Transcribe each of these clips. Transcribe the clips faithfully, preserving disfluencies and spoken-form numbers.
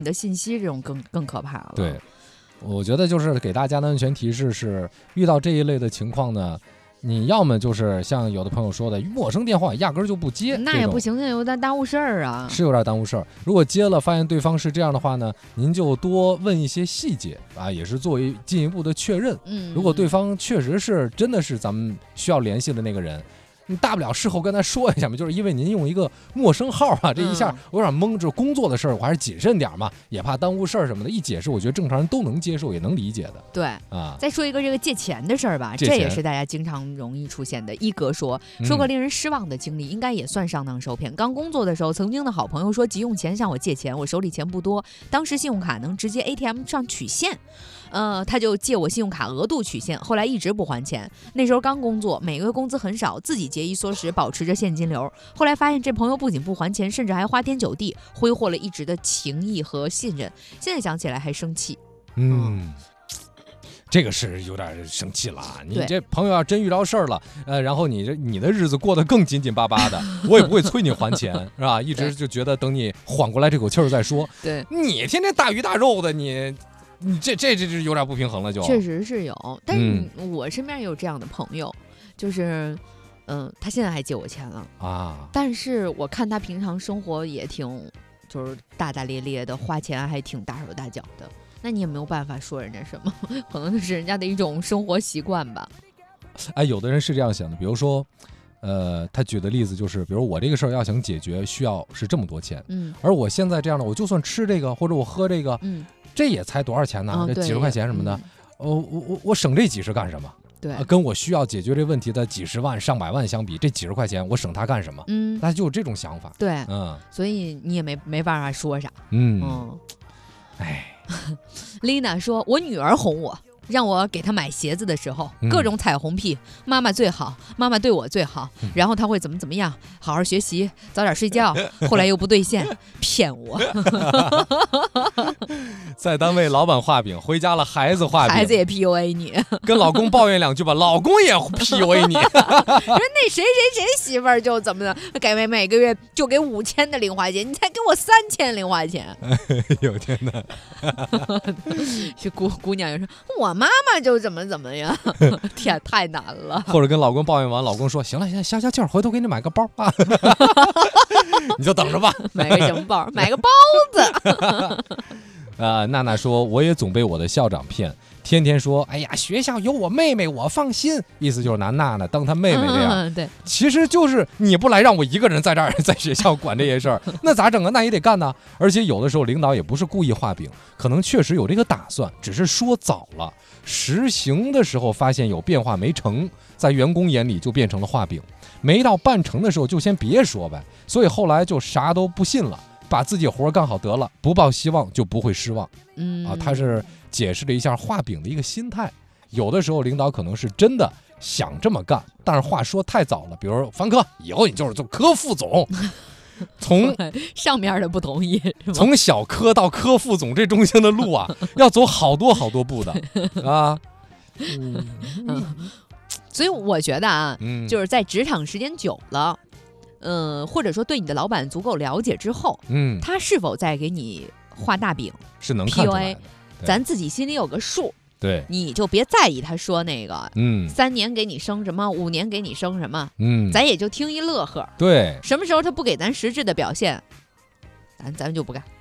你的信息，这种更更可怕了。 对，我觉得就是给大家的安全提示是，遇到这一类的情况呢，你要么就是像有的朋友说的，陌生电话压根儿就不接， 那也不行，那有点耽误事儿啊。 是有点耽误事儿。如果接了发现对方是这样的话呢，您就多问一些细节啊，也是作为进一步的确认。 嗯， 如果对方确实是真的是咱们需要联系的那个人，你大不了事后跟他说一下嘛，就是因为您用一个陌生号啊，这一下我有点懵，这工作的事儿我还是谨慎点嘛，也怕耽误事儿什么的。一解释，我觉得正常人都能接受，也能理解的。 对啊， 再说一个这个借钱的事儿吧，这也是大家经常容易出现的。一哥说说个令人失望的经历，嗯、应该也算上当受骗。刚工作的时候，曾经的好朋友说急用钱向我借钱，我手里钱不多，当时信用卡能直接 A T M 上取现。呃，他就借我信用卡额度取现，后来一直不还钱。那时候刚工作，每个月工资很少，自己节衣缩食，保持着现金流。后来发现这朋友不仅不还钱，甚至还花天酒地，挥霍了一直的情谊和信任。现在想起来还生气。 嗯，这个是有点生气了。你这朋友要真遇到事儿了，呃，然后你这你的日子过得更紧紧巴巴的，我也不会催你还钱，是吧？一直就觉得等你缓过来这口气儿再说。 对， 你天天大鱼大肉的，你。你这这这这有点不平衡了就， 确实是有，但是我身边也有这样的朋友，就是，嗯、呃，他现在还借我钱了啊，但是我看他平常生活也挺，就是大大咧咧的，花钱还挺大手大脚的，那你也没有办法说人家什么，可能就是人家的一种生活习惯吧。 哎，有的人是这样想的，比如说。呃，他举的例子就是，比如我这个事儿要想解决，需要是这么多钱，嗯，而我现在这样的，我就算吃这个或者我喝这个，嗯，这也才多少钱呢？这、哦、几十块钱什么的，嗯、哦，我我我省这几十干什么？ 对、 呃，跟我需要解决这问题的几十万、上百万相比，这几十块钱我省它干什么？嗯，他就有这种想法。 对， 嗯， 所以你也没没办法说啥。 嗯，嗯哎 ，Lina 说，我女儿哄我。让我给他买鞋子的时候，各种彩虹屁，嗯、妈妈最好，妈妈对我最好，然后他会怎么怎么样，好好学习，早点睡觉，后来又不兑现，骗我。 在单位老板画饼，回家了孩子画饼， 孩子也 P U A 你， 跟老公抱怨两句吧，老公也 P U A 你。说那谁谁谁媳妇儿就怎么的，给每每个月就给五千的零花钱，你才给我三千零花钱。 有天哪， 是姑姑娘又说我。妈妈就怎么怎么样，天太难了。 或者跟老公抱怨完，老公说行了行了，消消气儿，回头给你买个包啊，你就等着吧。 买个什么包？买个包子。 呃，娜娜说我也总被我的校长骗，天天说哎呀学校有我妹妹我放心，意思就是拿娜娜当她妹妹这样、 嗯、对， 其实就是你不来让我一个人在这儿在学校管这些事儿，那咋整啊？那也得干呢。而且有的时候领导也不是故意画饼，可能确实有这个打算，只是说早了，实行的时候发现有变化没成，在员工眼里就变成了画饼，没到办成的时候就先别说呗，所以后来就啥都不信了，把自己活干好得了，不抱希望就不会失望。嗯啊，他是解释了一下画饼的一个心态。有的时候领导可能是真的想这么干，但是话说太早了。比如方科，以后你就是做科副总，从上面的不同意， 从小科到科副总这中间的路啊，要走好多好多步的啊。 嗯嗯、所以我觉得啊，嗯、就是在职场时间久了。嗯，或者说对你的老板足够了解之后，嗯，他是否在给你画大饼， 是能看出来的， 咱自己心里有个数。 对， 你就别在意他说那个，嗯，三年给你升什么，五年给你升什么，嗯，咱也就听一乐呵。 对， 什么时候他不给咱实质的表现，咱咱就不干。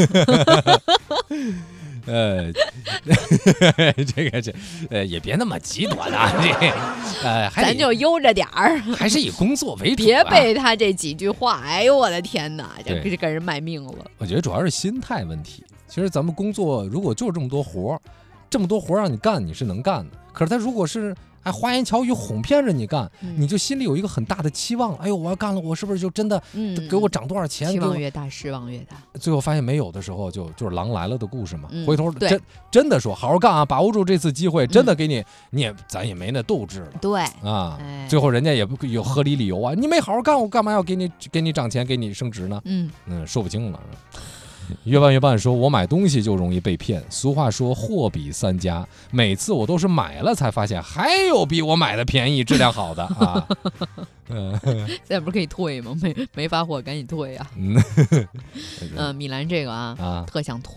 呃，这个这呃也别那么极端啊，这呃还咱就悠着点儿， 还是以工作为主、啊， 别被他这几句话，哎呦我的天哪，这是跟人卖命了。 我觉得主要是心态问题。其实咱们工作如果就这么多活，这么多活让你干，你是能干的。可是他如果是还花言巧语哄骗着你干、嗯，你就心里有一个很大的期望。哎呦，我要干了，我是不是就真的给我涨多少钱？ 期望越大，失望越大。 最后发现没有的时候就，就就是狼来了的故事嘛。嗯、回头真真的说，好好干啊，把握住这次机会，真的给你，嗯、你也咱也没那斗志了。 对啊、哎，最后人家也不有合理理由啊，你没好好干，我干嘛要给你给你涨钱，给你升职呢？嗯嗯，说不清了。越办越办说，我买东西就容易被骗。俗话说货比三家，每次我都是买了才发现还有比我买的便宜、质量好的啊。嗯， 现在不是可以退吗？没没发货赶紧退啊。嗯，米兰这个啊，啊特想退。